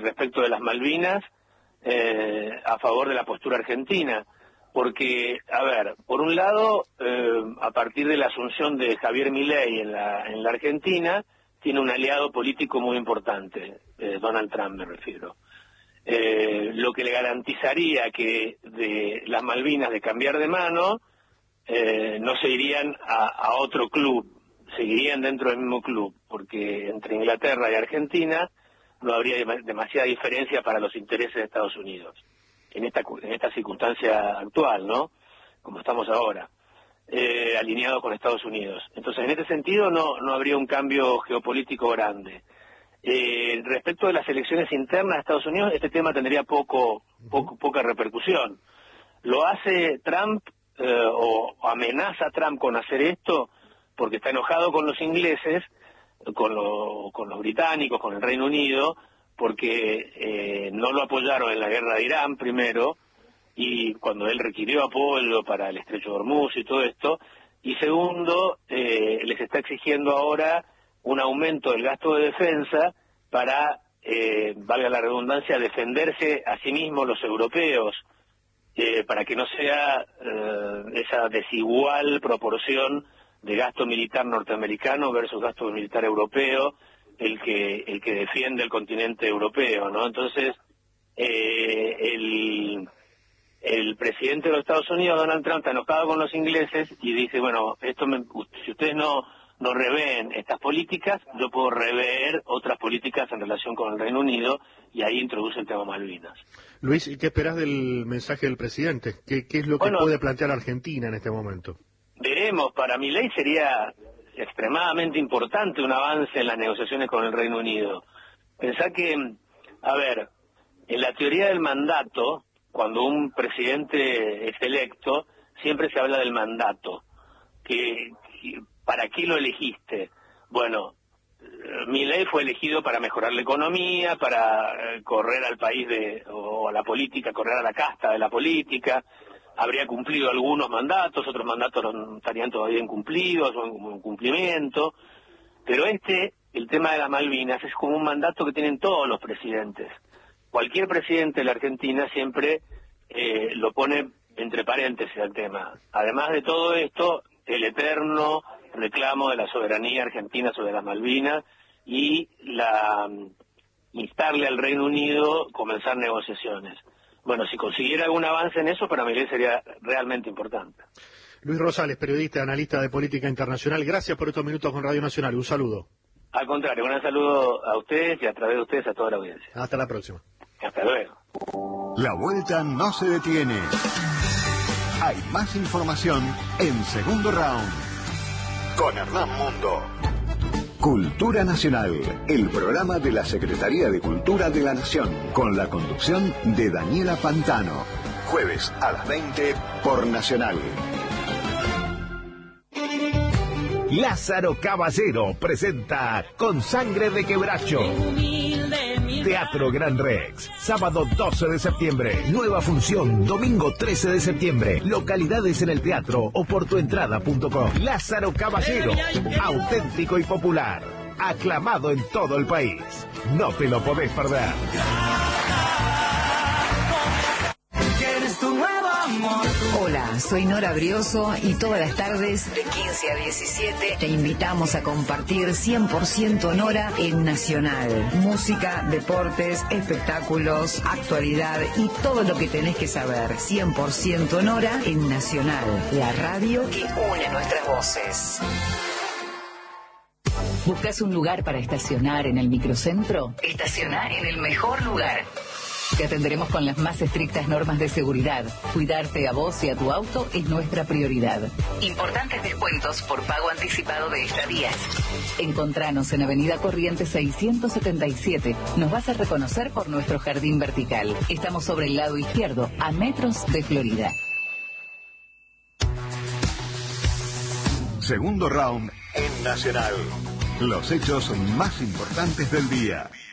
respecto de las Malvinas a favor de la postura argentina. Porque, a ver, por un lado, a partir de la asunción de Javier Milei en la Argentina, tiene un aliado político muy importante, Donald Trump me refiero. Lo que le garantizaría que de las Malvinas de cambiar de mano, no se irían a otro club, seguirían dentro del mismo club, porque entre Inglaterra y Argentina no habría demasiada diferencia para los intereses de Estados Unidos. En esta circunstancia actual, ¿no? Como estamos ahora, alineado con Estados Unidos. Entonces, en este sentido, no habría un cambio geopolítico grande. Respecto de las elecciones internas de Estados Unidos, este tema tendría poca repercusión. Lo hace Trump, o amenaza a Trump con hacer esto, porque está enojado con los ingleses, con los británicos, con el Reino Unido, porque no lo apoyaron en la guerra de Irán primero, y cuando él requirió apoyo para el Estrecho de Hormuz y todo esto, y segundo, les está exigiendo ahora un aumento del gasto de defensa para, valga la redundancia, defenderse a sí mismos los europeos, para que no sea esa desigual proporción de gasto militar norteamericano versus gasto militar europeo, el que defiende el continente europeo, ¿no? Entonces, el presidente de los Estados Unidos, Donald Trump, está enojado con los ingleses y dice, bueno, si ustedes no reveen estas políticas, yo puedo rever otras políticas en relación con el Reino Unido, y ahí introduce el tema Malvinas. Luis, ¿y qué esperás del mensaje del presidente? ¿Qué es lo que puede plantear Argentina en este momento? Veremos, para Milei sería extremadamente importante un avance en las negociaciones con el Reino Unido. Pensá que, a ver, en la teoría del mandato, cuando un presidente es electo, siempre se habla del mandato. ¿Para qué lo elegiste? Bueno, Milei fue elegido para mejorar la economía, para correr al país o a la política, correr a la casta de la política. Habría cumplido algunos mandatos, otros mandatos no estarían todavía incumplidos o en cumplimiento, pero el tema de las Malvinas es como un mandato que tienen todos los presidentes. Cualquier presidente de la Argentina siempre lo pone entre paréntesis al tema. Además de todo esto, el eterno reclamo de la soberanía argentina sobre las Malvinas y instarle al Reino Unido comenzar negociaciones. Bueno, si consiguiera algún avance en eso, para Milei sería realmente importante. Luis Rosales, periodista, analista de política internacional, gracias por estos minutos con Radio Nacional. Un saludo. Al contrario, un saludo a ustedes y a través de ustedes a toda la audiencia. Hasta la próxima. Hasta luego. La vuelta no se detiene. Hay más información en Segundo Round. Con Hernán Mundo. Cultura Nacional, el programa de la Secretaría de Cultura de la Nación, con la conducción de Daniela Pantano. Jueves a las 20 por Nacional. Lázaro Caballero presenta Con Sangre de Quebracho. Teatro Gran Rex, sábado 12 de septiembre, nueva función, domingo 13 de septiembre, localidades en el teatro o por tuentrada.com. Lázaro Caballero, auténtico y popular, aclamado en todo el país. No te lo podés perder. Hola, soy Nora Brioso y todas las tardes de 15 a 17 te invitamos a compartir 100% Nora en Nacional. Música, deportes, espectáculos, actualidad y todo lo que tenés que saber. 100% Nora en Nacional, la radio que une nuestras voces. ¿Buscas un lugar para estacionar en el microcentro? Estacioná en el mejor lugar. Te atenderemos con las más estrictas normas de seguridad. Cuidarte a vos y a tu auto es nuestra prioridad. Importantes descuentos por pago anticipado de estadías. Encontranos en Avenida Corrientes 677. Nos vas a reconocer por nuestro jardín vertical. Estamos sobre el lado izquierdo, a metros de Florida. Segundo Round en Nacional. Los hechos más importantes del día.